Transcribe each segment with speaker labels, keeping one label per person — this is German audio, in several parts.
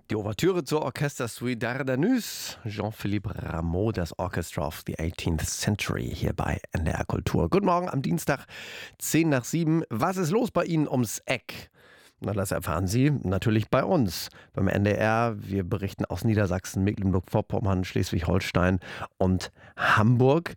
Speaker 1: Die Ouvertüre zur Orchestersuite Dardanus, Jean-Philippe Rameau, das Orchestra of the 18th Century, hier bei NDR Kultur. Guten Morgen am Dienstag, 10 nach 7. Was ist los bei Ihnen ums Eck? Na, das erfahren Sie natürlich bei uns, beim NDR. Wir berichten aus Niedersachsen, Mecklenburg-Vorpommern, Schleswig-Holstein und Hamburg.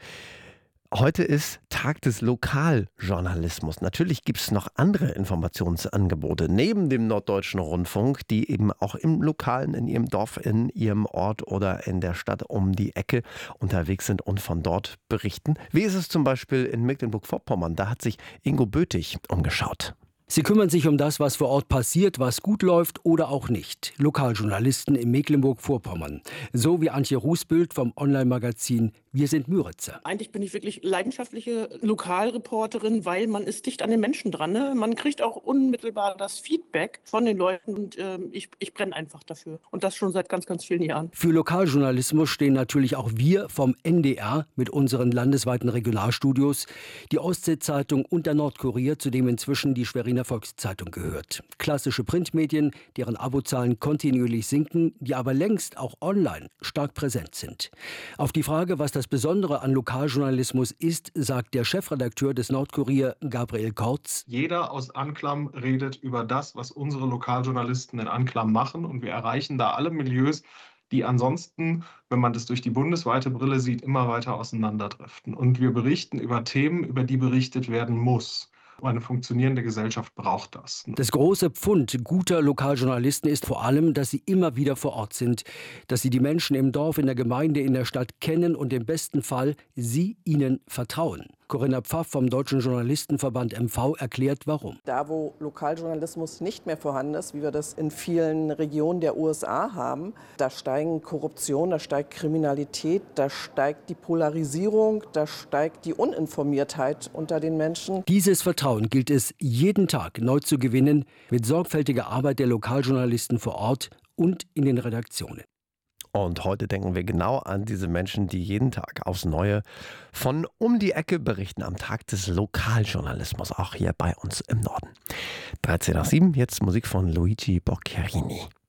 Speaker 1: Heute ist Tag des Lokaljournalismus. Natürlich gibt es noch andere Informationsangebote neben dem Norddeutschen Rundfunk, die eben auch im Lokalen, in Ihrem Dorf, in Ihrem Ort oder in der Stadt um die Ecke unterwegs sind und von dort berichten. Wie ist es zum Beispiel in Mecklenburg-Vorpommern? Da hat sich Ingo Bötig umgeschaut.
Speaker 2: Sie kümmern sich um das, was vor Ort passiert, was gut läuft oder auch nicht. Lokaljournalisten in Mecklenburg-Vorpommern. So wie Antje Rußbüld vom Online-Magazin Wir sind Müritzer.
Speaker 3: Eigentlich bin ich wirklich leidenschaftliche Lokalreporterin, weil man ist dicht an den Menschen dran. Ne? Man kriegt auch unmittelbar das Feedback von den Leuten und ich brenne einfach dafür. Und das schon seit ganz, ganz vielen Jahren.
Speaker 2: Für Lokaljournalismus stehen natürlich auch wir vom NDR mit unseren landesweiten Regionalstudios, die Ostsee-Zeitung und der Nordkurier, zu dem inzwischen die Schweriner Volkszeitung gehört. Klassische Printmedien, deren Abozahlen kontinuierlich sinken, die aber längst auch online stark präsent sind. Auf die Frage, was das Besondere an Lokaljournalismus ist, sagt der Chefredakteur des Nordkurier, Gabriel Kortz.
Speaker 4: Jeder aus Anklam redet über das, was unsere Lokaljournalisten in Anklam machen. Und wir erreichen da alle Milieus, die ansonsten, wenn man das durch die bundesweite Brille sieht, immer weiter auseinanderdriften. Und wir berichten über Themen, über die berichtet werden muss. Eine funktionierende Gesellschaft braucht das.
Speaker 2: Das große Pfund guter Lokaljournalisten ist vor allem, dass sie immer wieder vor Ort sind, dass sie die Menschen im Dorf, in der Gemeinde, in der Stadt kennen und im besten Fall sie ihnen vertrauen. Corinna Pfaff vom Deutschen Journalistenverband MV erklärt, warum.
Speaker 5: Da, wo Lokaljournalismus nicht mehr vorhanden ist, wie wir das in vielen Regionen der USA haben, da steigen Korruption, da steigt Kriminalität, da steigt die Polarisierung, da steigt die Uninformiertheit unter den Menschen.
Speaker 2: Dieses Vertrauen gilt es jeden Tag neu zu gewinnen mit sorgfältiger Arbeit der Lokaljournalisten vor Ort und in den Redaktionen.
Speaker 1: Und heute denken wir genau an diese Menschen, die jeden Tag aufs Neue von um die Ecke berichten am Tag des Lokaljournalismus, auch hier bei uns im Norden. 13 nach 7, jetzt Musik von Luigi Boccherini.